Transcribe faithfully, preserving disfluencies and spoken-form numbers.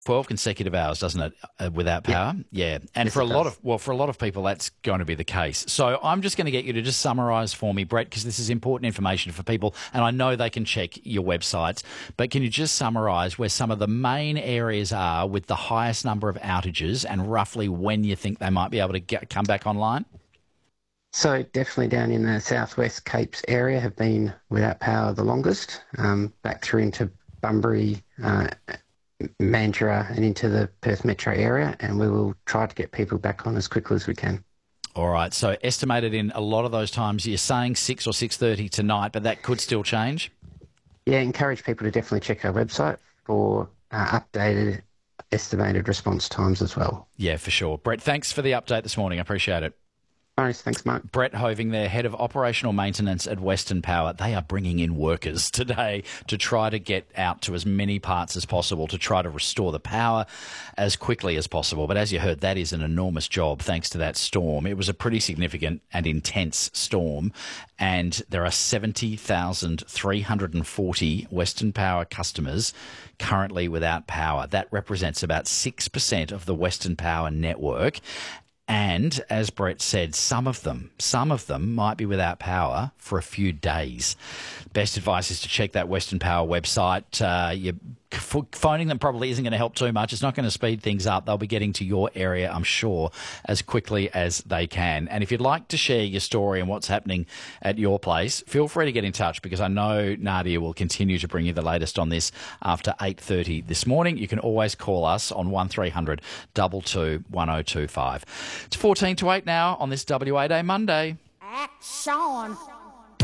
twelve consecutive hours, doesn't it, uh, without power? Yeah. And Yes, for a it lot does. of, well, for a lot of people, that's going to be the case. So I'm just going to get you to just summarise for me, Brett, because this is important information for people, and I know they can check your websites, but can you just summarise where some of the main areas are with the highest number of outages and roughly when you think they might be able to get, come back online? So definitely down in the southwest Capes area have been without power the longest, um, back through into Bunbury, uh, Mandurah and into the Perth metro area, and we will try to get people back on as quickly as we can. All right. So estimated in a lot of those times, you're saying six or six thirty tonight, but that could still change? Yeah, encourage people to definitely check our website for uh, updated estimated response times as well. Yeah, for sure. Brett, thanks for the update this morning. I appreciate it. Nice, thanks, Mark. Brett Hoving there, Head of Operational Maintenance at Western Power. They are bringing in workers today to try to get out to as many parts as possible, to try to restore the power as quickly as possible. But as you heard, that is an enormous job thanks to that storm. It was a pretty significant and intense storm, and there are seventy thousand three hundred forty Western Power customers currently without power. That represents about six percent of the Western Power network. And as Brett said, some of them, some of them might be without power for a few days. Best advice is to check that Western Power website. Uh, you phoning them probably isn't going to help too much. It's not going to speed things up. They'll be getting to your area, I'm sure, as quickly as they can. And if you'd like to share your story and what's happening at your place, feel free to get in touch, because I know Nadia will continue to bring you the latest on this after eight thirty this morning. You can always call us on one three hundred two two one oh two five. It's fourteen to eight now on this W A Day Monday. Action.